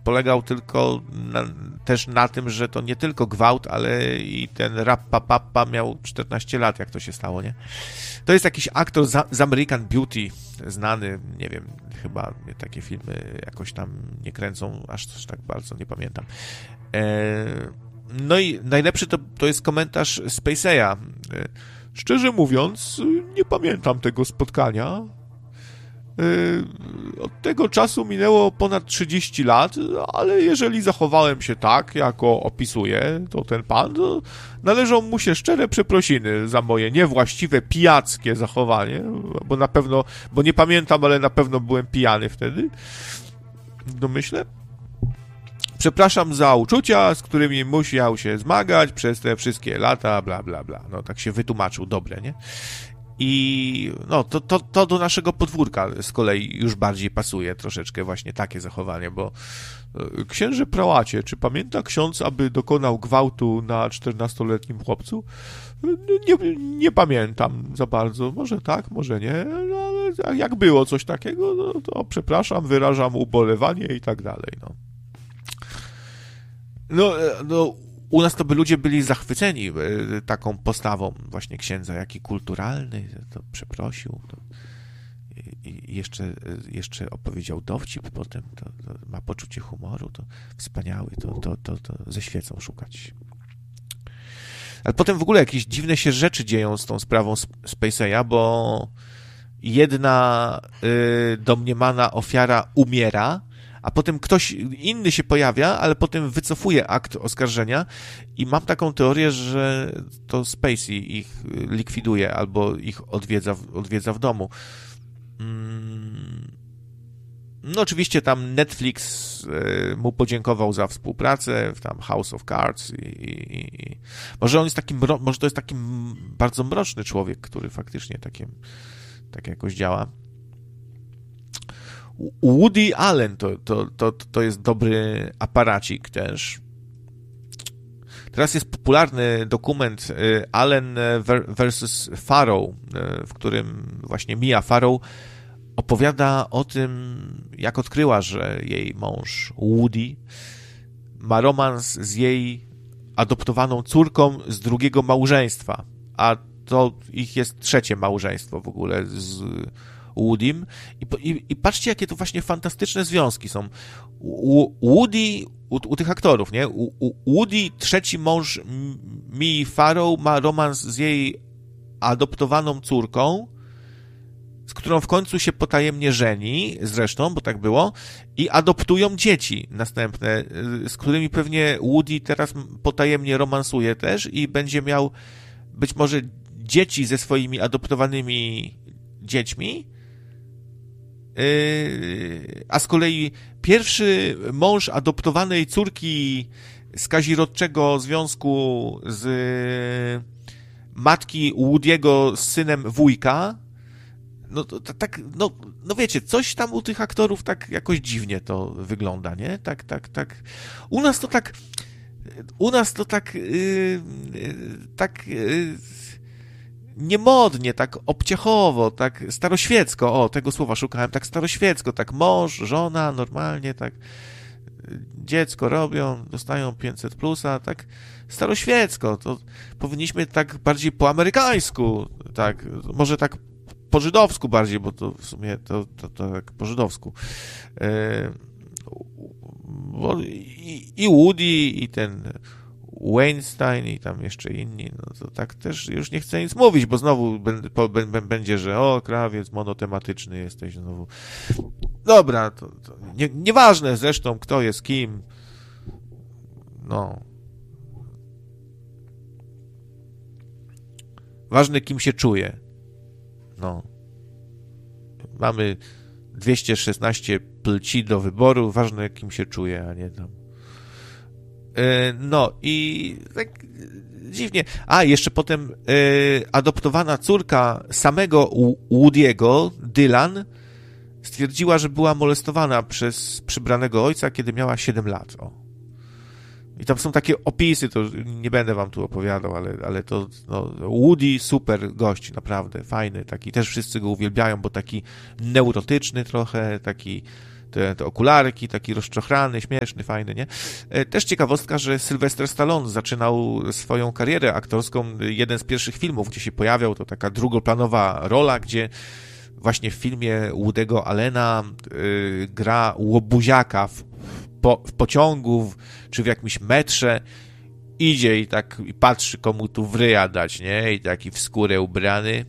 polegał tylko też na tym, że to nie tylko gwałt, ale i ten Rappa miał 14 lat, jak to się stało, nie? To jest jakiś aktor z American Beauty, znany, nie wiem, chyba takie filmy jakoś tam nie kręcą, aż tak bardzo nie pamiętam. No i najlepszy to jest komentarz Spacey'a. Szczerze mówiąc, nie pamiętam tego spotkania. Od tego czasu minęło ponad 30 lat, ale jeżeli zachowałem się tak, jako opisuje to ten pan, to należą mu się szczere przeprosiny za moje niewłaściwe, pijackie zachowanie, bo nie pamiętam, ale na pewno byłem pijany wtedy, domyślę. Przepraszam za uczucia, z którymi musiał się zmagać przez te wszystkie lata, bla, bla, bla. No, tak się wytłumaczył, dobre, nie? I no, to do naszego podwórka z kolei już bardziej pasuje troszeczkę właśnie takie zachowanie, bo księże prałacie, czy pamięta ksiądz, aby dokonał gwałtu na 14-letnim chłopcu? Nie pamiętam za bardzo, może tak, może nie, no, ale jak było coś takiego, no, to przepraszam, wyrażam ubolewanie i tak dalej, no. No, u nas to by ludzie byli zachwyceni taką postawą właśnie księdza, jaki kulturalny, to przeprosił, to i jeszcze opowiedział dowcip potem, to ma poczucie humoru, to wspaniały, to ze świecą szukać. Ale potem w ogóle jakieś dziwne się rzeczy dzieją z tą sprawą Spacey'a, bo jedna domniemana ofiara umiera, a potem ktoś inny się pojawia, ale potem wycofuje akt oskarżenia i mam taką teorię, że to Spacey ich likwiduje albo ich odwiedza w domu. No oczywiście tam Netflix mu podziękował za współpracę w tam House of Cards i może on jest może to jest taki bardzo mroczny człowiek, który faktycznie tak jakoś działa. Woody Allen to jest dobry aparacik też. Teraz jest popularny dokument Allen vs. Farrow, w którym właśnie Mia Farrow opowiada o tym, jak odkryła, że jej mąż Woody ma romans z jej adoptowaną córką z drugiego małżeństwa, a to ich jest trzecie małżeństwo w ogóle z Woodym. I patrzcie, jakie to właśnie fantastyczne związki są. Woody, u tych aktorów, nie? Woody, trzeci mąż Mii Farrow, ma romans z jej adoptowaną córką, z którą w końcu się potajemnie żeni, zresztą, bo tak było, i adoptują dzieci następne, z którymi pewnie Woody teraz potajemnie romansuje też i będzie miał być może dzieci ze swoimi adoptowanymi dziećmi, a z kolei pierwszy mąż adoptowanej córki z kazirodczego związku z matki Woody'ego z synem wujka, no to tak, no wiecie, coś tam u tych aktorów tak jakoś dziwnie to wygląda, nie? Tak. U nas to tak niemodnie, tak obciachowo, tak staroświecko, tego słowa szukałem, tak staroświecko, tak mąż, żona, normalnie, tak dziecko robią, dostają 500+, tak staroświecko, to powinniśmy tak bardziej po amerykańsku, tak, może tak po żydowsku bardziej, bo to w sumie to tak po żydowsku. I Woody, i ten Weinstein, i tam jeszcze inni, no to tak też już nie chcę nic mówić, bo znowu będzie, że krawiec monotematyczny jesteś znowu. Dobra, to nieważne zresztą, kto jest kim. No. Ważne, kim się czuje. No. Mamy 216 płci do wyboru, ważne, kim się czuje, a nie tam. No i tak dziwnie. A, jeszcze potem adoptowana córka samego Woody'ego, Dylan, stwierdziła, że była molestowana przez przybranego ojca, kiedy miała 7 lat. I tam są takie opisy, to nie będę wam tu opowiadał, ale to Woody super gość, naprawdę fajny, taki też wszyscy go uwielbiają, bo taki neurotyczny trochę, taki te okularki, taki rozczochrany, śmieszny, fajny, nie? Też ciekawostka, że Sylvester Stallone zaczynał swoją karierę aktorską, jeden z pierwszych filmów, gdzie się pojawiał, to taka drugoplanowa rola, gdzie właśnie w filmie Woody'ego Allena gra łobuziaka w pociągu, czy w jakimś metrze, idzie i patrzy, komu tu w ryja dać, nie? I taki w skórę ubrany.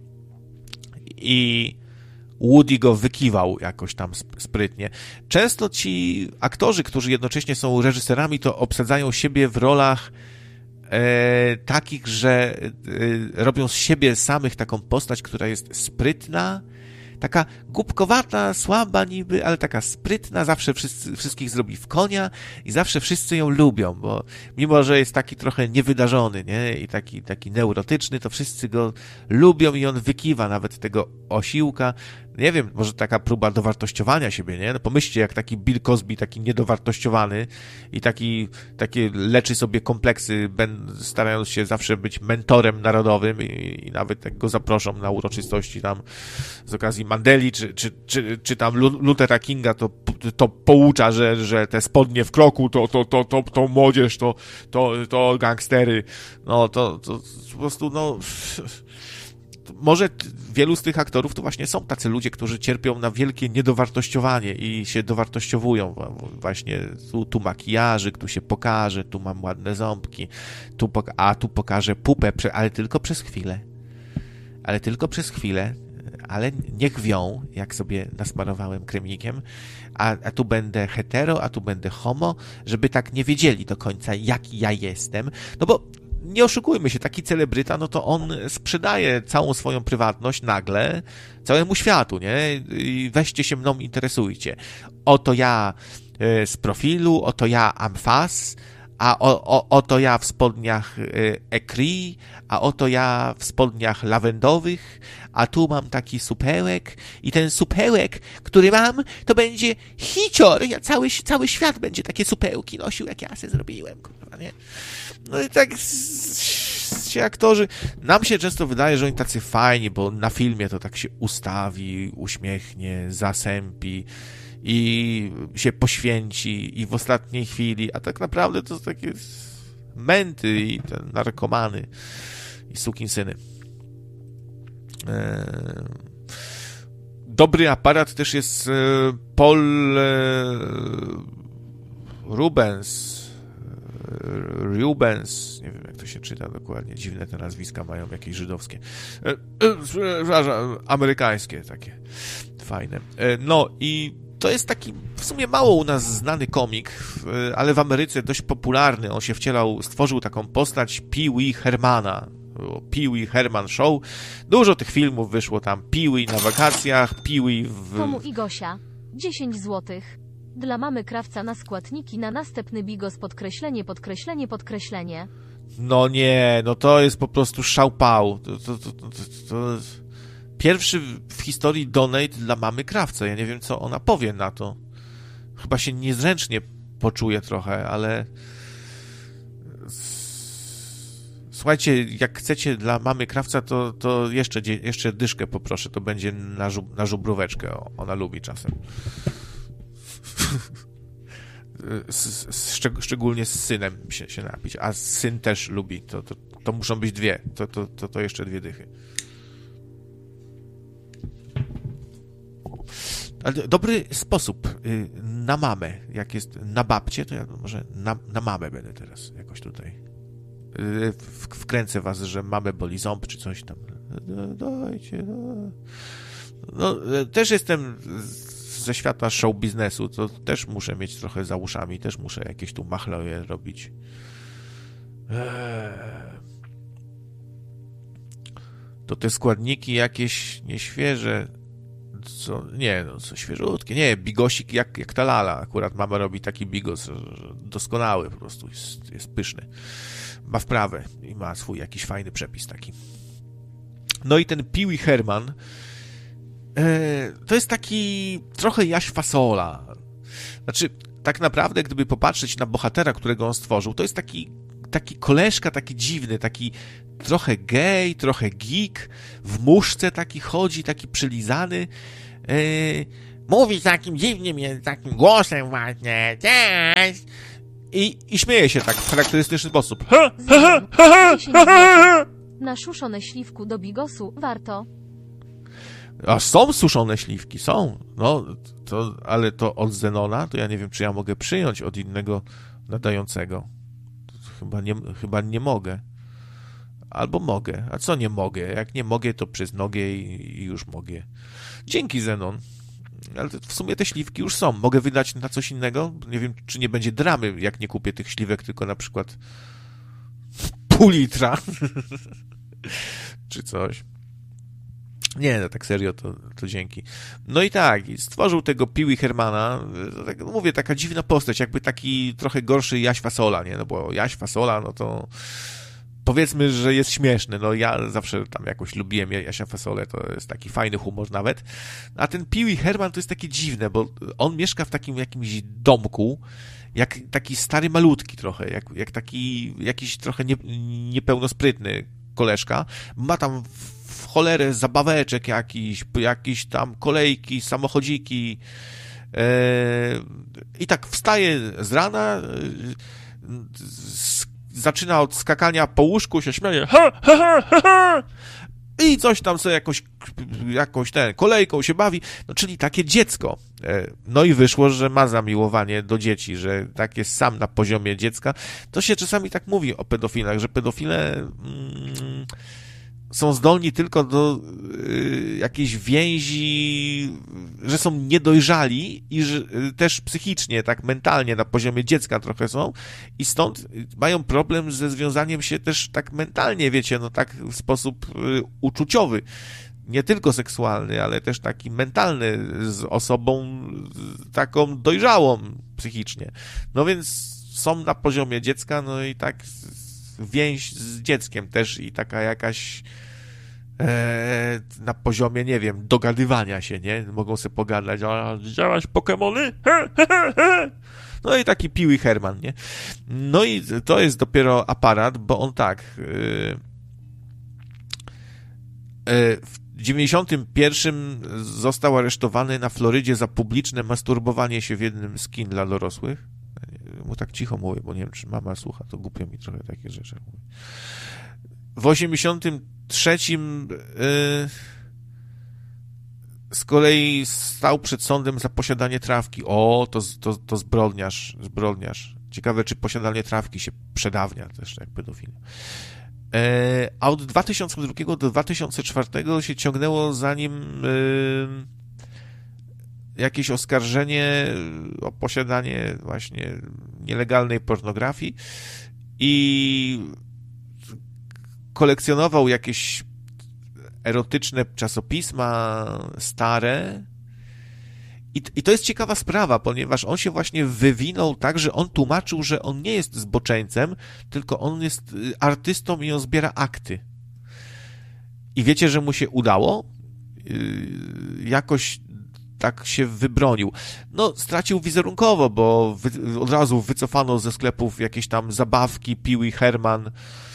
I Woody go wykiwał jakoś tam sprytnie. Często ci aktorzy, którzy jednocześnie są reżyserami, to obsadzają siebie w rolach takich, że robią z siebie samych taką postać, która jest sprytna, taka głupkowata, słaba niby, ale taka sprytna, zawsze wszystkich zrobi w konia i zawsze wszyscy ją lubią, bo mimo, że jest taki trochę niewydarzony, nie? I taki neurotyczny, to wszyscy go lubią i on wykiwa nawet tego osiłka. Nie wiem, może taka próba dowartościowania siebie, nie? No pomyślcie, jak taki Bill Cosby, taki niedowartościowany i takie leczy sobie kompleksy, starając się zawsze być mentorem narodowym i nawet jak go zaproszą na uroczystości tam z okazji Mandeli, czy tam Luthera Kinga, to poucza, że te spodnie w kroku, to młodzież, to gangstery, no to po prostu, no... Może wielu z tych aktorów to właśnie są tacy ludzie, którzy cierpią na wielkie niedowartościowanie i się dowartościowują. Właśnie tu makijażyk, tu się pokaże, tu mam ładne ząbki, tu pokażę pupę, ale tylko przez chwilę. Ale niech wią, jak sobie nasmarowałem kremnikiem, a tu będę hetero, a tu będę homo, żeby tak nie wiedzieli do końca, jaki ja jestem. No bo nie oszukujmy się, taki celebryta, no to on sprzedaje całą swoją prywatność nagle całemu światu, nie? I weźcie się mną, interesujcie. Oto ja z profilu, oto ja amfas, a oto ja w spodniach ecri, a oto ja w spodniach lawendowych, a tu mam taki supełek i ten supełek, który mam, to będzie hicior, cały świat będzie takie supełki nosił, jak ja se zrobiłem, kurwa, nie? No i tak ci aktorzy, nam się często wydaje, że oni tacy fajni, bo na filmie to tak się ustawi, uśmiechnie, zasępi i się poświęci i w ostatniej chwili, a tak naprawdę to są takie męty i te narkomany i sukinsyny. Dobry aparat też jest Paul Rubens, nie wiem jak to się czyta dokładnie, dziwne te nazwiska mają, jakieś żydowskie, amerykańskie takie, fajne. No i to jest taki w sumie mało u nas znany komik, ale w Ameryce dość popularny, on się stworzył taką postać Pee-wee Hermana, Pee-wee Herman Show, dużo tych filmów wyszło tam, Pee-wee na wakacjach, Pee-wee w... Tomu i Gosia, 10 złotych. Dla mamy krawca na składniki na następny bigos, podkreślenie. No nie, no to jest po prostu szałpał. To pierwszy w historii donate dla mamy krawca. Ja nie wiem, co ona powie na to. Chyba się niezręcznie poczuje trochę, ale... Słuchajcie, jak chcecie dla mamy krawca, to jeszcze dyszkę poproszę. To będzie na żubróweczkę. Ona lubi czasem. Szczególnie z synem się napić, a syn też lubi, to muszą być dwie, to jeszcze 2 dychy. Ale dobry sposób na mamę, jak jest na babcię, to ja może na mamę będę teraz jakoś tutaj wkręcę was, że mamę boli ząb czy coś tam. Dajcie, no też jestem ze świata show biznesu, to też muszę mieć trochę za uszami, też muszę jakieś tu machloje robić. To te składniki jakieś nieświeże, co świeżutkie, nie, bigosik jak ta lala, akurat mama robi taki bigos doskonały, po prostu jest pyszny. Ma wprawę i ma swój jakiś fajny przepis taki. No i ten Pee-wee Herman to jest taki trochę Jaś Fasola. Znaczy, tak naprawdę, gdyby popatrzeć na bohatera, którego on stworzył, to jest taki koleżka, taki dziwny, taki trochę gej, trochę geek, w muszce taki chodzi, taki przylizany, mówi takim dziwnym, takim głosem właśnie, cześć! I śmieje się tak w charakterystyczny sposób. Zenon, 10 złotych. Na szuszone śliwku do bigosu warto. A są suszone śliwki, są. No, ale to od Zenona, to ja nie wiem, czy ja mogę przyjąć od innego nadającego. Chyba nie mogę. Albo mogę. A co nie mogę? Jak nie mogę, to przez nogę i już mogę. Dzięki, Zenon. Ale w sumie te śliwki już są. Mogę wydać na coś innego? Nie wiem, czy nie będzie dramy, jak nie kupię tych śliwek, tylko na przykład pół litra. Czy coś. Nie, no tak serio, to dzięki. No i tak, stworzył tego Pee Wee Hermana, tak mówię, taka dziwna postać, jakby taki trochę gorszy Jaś Fasola, nie? No bo Jaś Fasola, no to powiedzmy, że jest śmieszny, no ja zawsze tam jakoś lubiłem Jasia Fasolę, to jest taki fajny humor nawet, a ten Pee Wee Herman to jest takie dziwne, bo on mieszka w takim jakimś domku, jak taki stary malutki trochę, jak taki jakiś trochę niepełnosprytny koleżka, ma tam w cholerę zabaweczek jakieś tam kolejki, samochodziki, i tak wstaje z rana, zaczyna od skakania po łóżku, się śmieje, i coś tam sobie jakąś kolejką się bawi, no czyli takie dziecko. No i wyszło, że ma zamiłowanie do dzieci, że tak jest sam na poziomie dziecka. To się czasami tak mówi o pedofilach, że pedofile są zdolni tylko do jakiejś więzi, że są niedojrzali i że też psychicznie, tak mentalnie na poziomie dziecka trochę są i stąd mają problem ze związaniem się też tak mentalnie, wiecie, no tak w sposób uczuciowy. Nie tylko seksualny, ale też taki mentalny z osobą taką dojrzałą psychicznie. No więc są na poziomie dziecka, no i tak więź z dzieckiem też i taka jakaś na poziomie, nie wiem, dogadywania się, nie? Mogą sobie pogadać, a widziałaś Pokemony? No i taki Pee Wee Herman, nie? No i to jest dopiero aparat, bo on tak w 91 został aresztowany na Florydzie za publiczne masturbowanie się w jednym z kin dla dorosłych. Mu tak cicho mówię, bo nie wiem, czy mama słucha, to głupio mi trochę takie rzeczy mówi. W 83 z kolei stał przed sądem za posiadanie trawki. O, to zbrodniarz. Ciekawe, czy posiadanie trawki się przedawnia też jak pedofilia. A od 2002 do 2004 się ciągnęło za nim jakieś oskarżenie o posiadanie właśnie nielegalnej pornografii i kolekcjonował jakieś erotyczne czasopisma stare i to jest ciekawa sprawa, ponieważ on się właśnie wywinął tak, że on tłumaczył, że on nie jest zboczeńcem, tylko on jest artystą i on zbiera akty. I wiecie, że mu się udało? Jakoś tak się wybronił. No, stracił wizerunkowo, bo od razu wycofano ze sklepów jakieś tam zabawki, Pee Wee Herman.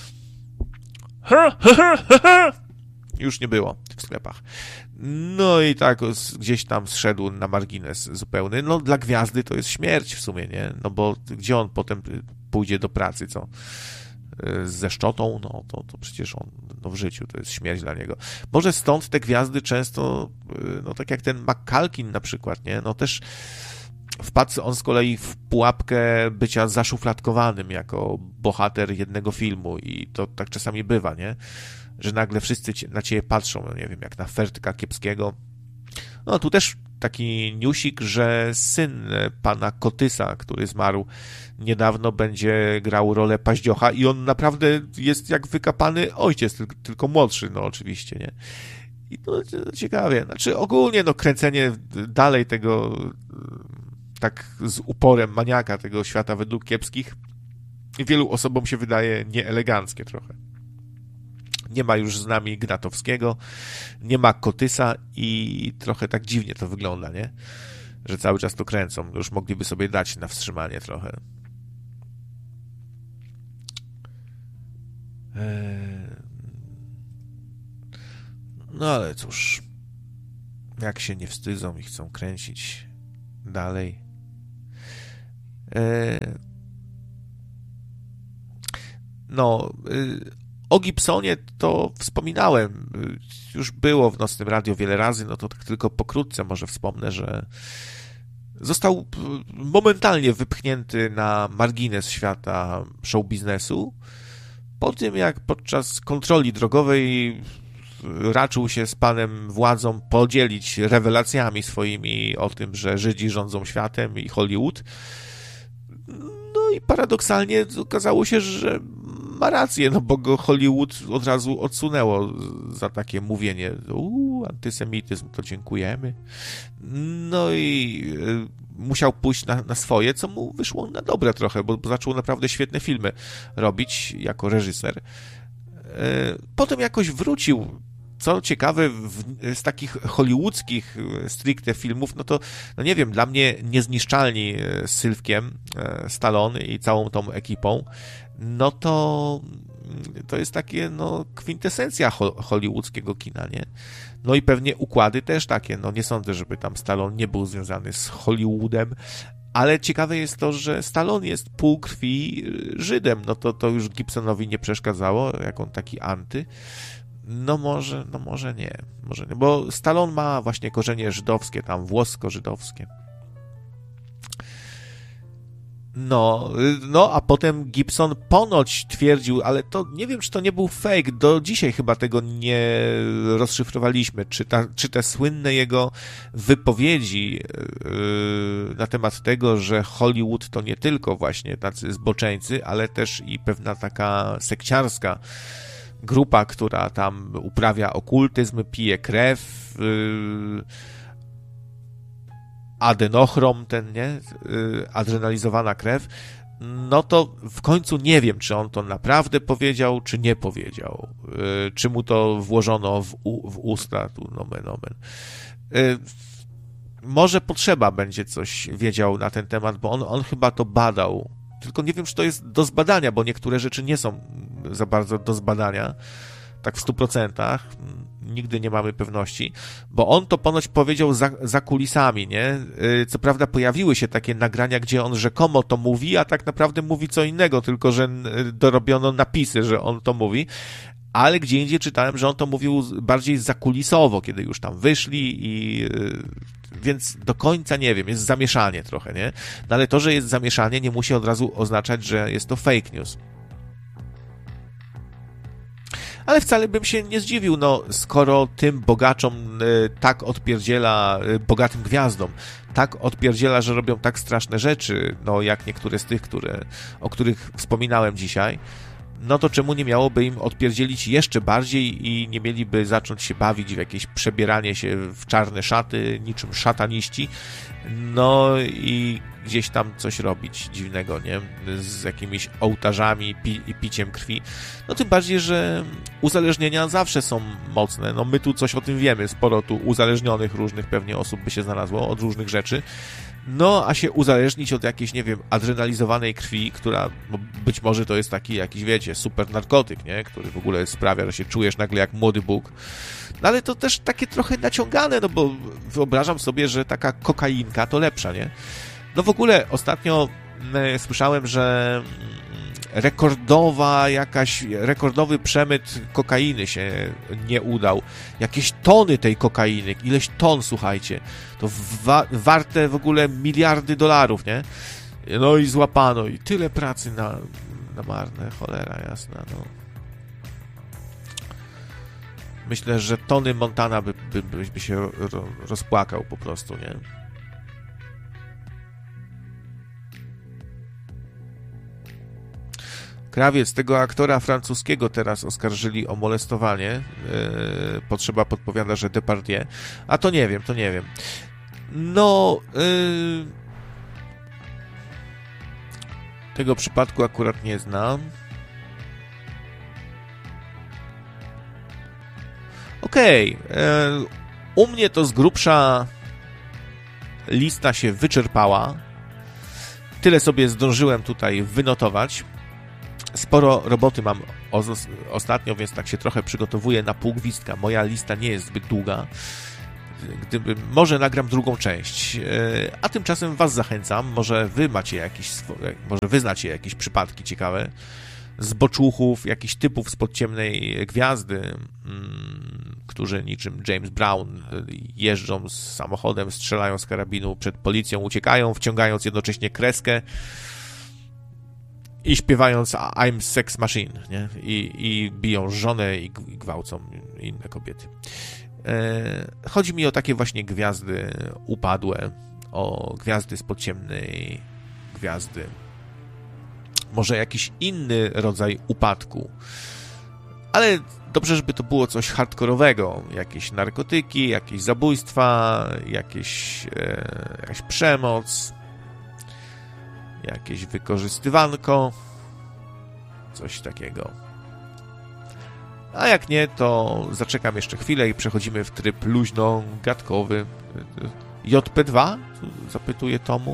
Już nie było w sklepach. No i tak gdzieś tam zszedł na margines zupełny. No, dla gwiazdy to jest śmierć w sumie, nie? No bo gdzie on potem pójdzie do pracy, co? Ze szczotą, no to przecież on no w życiu to jest śmierć dla niego. Może stąd te gwiazdy często, no tak jak ten McCulkin na przykład, nie? No też wpadł on z kolei w pułapkę bycia zaszufladkowanym jako bohater jednego filmu i to tak czasami bywa, nie? Że nagle wszyscy na ciebie patrzą, no nie wiem, jak na Fertka Kiepskiego. No tu też taki newsik, że syn pana Kotysa, który zmarł niedawno, będzie grał rolę Paździocha i on naprawdę jest jak wykapany ojciec, tylko młodszy, no oczywiście, nie? I to ciekawie. Znaczy ogólnie, no kręcenie dalej tego tak z uporem maniaka tego świata według kiepskich wielu osobom się wydaje nieeleganckie trochę. Nie ma już z nami Gnatowskiego, nie ma Kotysa i trochę tak dziwnie to wygląda, nie? Że cały czas to kręcą. Już mogliby sobie dać na wstrzymanie trochę. No ale cóż. Jak się nie wstydzą i chcą kręcić dalej. O Gibsonie to wspominałem. Już było w Nocnym Radio wiele razy, no to tak tylko pokrótce może wspomnę, że został momentalnie wypchnięty na margines świata show biznesu po tym, jak podczas kontroli drogowej raczył się z panem władzą podzielić rewelacjami swoimi o tym, że Żydzi rządzą światem i Hollywood. No i paradoksalnie okazało się, że ma rację, no bo go Hollywood od razu odsunęło za takie mówienie. Antysemityzm, to dziękujemy. No i musiał pójść na swoje, co mu wyszło na dobre trochę, bo zaczął naprawdę świetne filmy robić jako reżyser. Potem jakoś wrócił. Co ciekawe, z takich hollywoodzkich stricte filmów, no to, no nie wiem, dla mnie Niezniszczalni z Sylwkiem Stallone i całą tą ekipą, no to jest takie, no, kwintesencja hollywoodzkiego kina, nie? No i pewnie układy też takie, no nie sądzę, żeby tam Stallone nie był związany z Hollywoodem, ale ciekawe jest to, że Stallone jest pół krwi Żydem, no to już Gibsonowi nie przeszkadzało, jak on taki anty. No może nie, bo Stallone ma właśnie korzenie żydowskie, tam włosko-żydowskie. No, a potem Gibson ponoć twierdził, ale to nie wiem, czy to nie był fake, do dzisiaj chyba tego nie rozszyfrowaliśmy, czy te słynne jego wypowiedzi na temat tego, że Hollywood to nie tylko właśnie tacy zboczeńcy, ale też i pewna taka sekciarska grupa, która tam uprawia okultyzm, pije krew, adenochrom, adrenalizowana krew, no to w końcu nie wiem, czy on to naprawdę powiedział, czy nie powiedział, czy mu to włożono w usta, tu nomen omen. Może potrzeba będzie coś wiedział na ten temat, bo on chyba to badał, tylko nie wiem, czy to jest do zbadania, bo niektóre rzeczy nie są za bardzo do zbadania, tak w 100%, nigdy nie mamy pewności, bo on to ponoć powiedział za kulisami, nie? Co prawda pojawiły się takie nagrania, gdzie on rzekomo to mówi, a tak naprawdę mówi co innego, tylko że dorobiono napisy, że on to mówi, ale gdzie indziej czytałem, że on to mówił bardziej zakulisowo, kiedy już tam wyszli i więc do końca nie wiem, jest zamieszanie trochę, nie? No ale to, że jest zamieszanie, nie musi od razu oznaczać, że jest to fake news. Ale wcale bym się nie zdziwił, no, skoro tym bogaczom tak odpierdziela, bogatym gwiazdom, tak odpierdziela, że robią tak straszne rzeczy, no, jak niektóre z tych, o których wspominałem dzisiaj, no to czemu nie miałoby im odpierdzielić jeszcze bardziej i nie mieliby zacząć się bawić w jakieś przebieranie się w czarne szaty, niczym szataniści, no i gdzieś tam coś robić dziwnego, nie? Z jakimiś ołtarzami i piciem krwi. No tym bardziej, że uzależnienia zawsze są mocne. No my tu coś o tym wiemy, sporo tu uzależnionych różnych pewnie osób by się znalazło od różnych rzeczy. No, a się uzależnić od jakiejś, nie wiem, adrenalizowanej krwi, która no, być może to jest taki jakiś, wiecie, super narkotyk, nie? Który w ogóle sprawia, że się czujesz nagle jak młody Bóg. No ale to też takie trochę naciągane, no bo wyobrażam sobie, że taka kokainka to lepsza, nie? No w ogóle ostatnio słyszałem, że rekordowy przemyt kokainy się nie udał. Jakieś tony tej kokainy, ileś ton, słuchajcie. To warte w ogóle miliardy dolarów, nie? No i złapano i tyle pracy na marne, cholera jasna, no. Myślę, że Tony Montana by się rozpłakał po prostu, nie? Krawiec, tego aktora francuskiego teraz oskarżyli o molestowanie. Potrzeba podpowiada, że Depardieu. A to nie wiem. No... Tego przypadku akurat nie znam. Okej. U mnie to z grubsza lista się wyczerpała. Tyle sobie zdążyłem tutaj wynotować. Sporo roboty mam ostatnio, więc tak się trochę przygotowuję na pół gwizdka. Moja lista nie jest zbyt długa. gdyby, może nagram drugą część. A tymczasem was zachęcam, może wy znacie jakieś przypadki ciekawe zboczuchów, jakichś typów z Podciemnej Gwiazdy, którzy niczym James Brown jeżdżą z samochodem, strzelają z karabinu przed policją, uciekają, wciągając jednocześnie kreskę i śpiewając I'm Sex Machine, nie? I biją żonę i gwałcą inne kobiety. Chodzi mi o takie właśnie gwiazdy upadłe, o gwiazdy z Podciemnej Gwiazdy. Może jakiś inny rodzaj upadku. Ale dobrze, żeby to było coś hardkorowego. Jakieś narkotyki, jakieś zabójstwa, jakaś przemoc, jakieś wykorzystywanko, coś takiego. A jak nie, to zaczekam jeszcze chwilę i przechodzimy w tryb luźno-gadkowy. JP2? Zapytuje Tomu.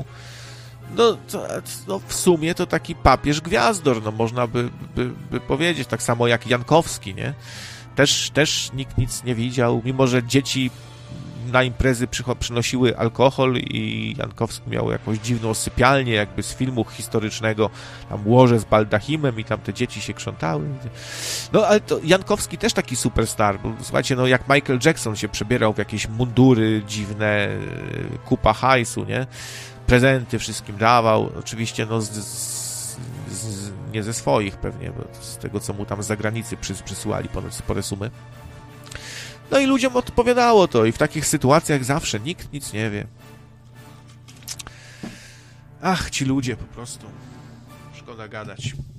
No w sumie to taki papież gwiazdor, no można by powiedzieć, tak samo jak Jankowski, nie? Też nikt nic nie widział, mimo że dzieci na imprezy przynosiły alkohol i Jankowski miał jakąś dziwną sypialnię, jakby z filmu historycznego, tam łoże z baldachimem i tam te dzieci się krzątały. No ale to Jankowski też taki superstar, bo słuchajcie, no jak Michael Jackson się przebierał w jakieś mundury dziwne, kupa hajsu, nie? Prezenty wszystkim dawał, oczywiście no nie ze swoich pewnie, bo z tego, co mu tam z zagranicy przysyłali ponoć spore sumy. No i ludziom odpowiadało to i w takich sytuacjach zawsze nikt nic nie wie. Ach, ci ludzie po prostu. Szkoda gadać.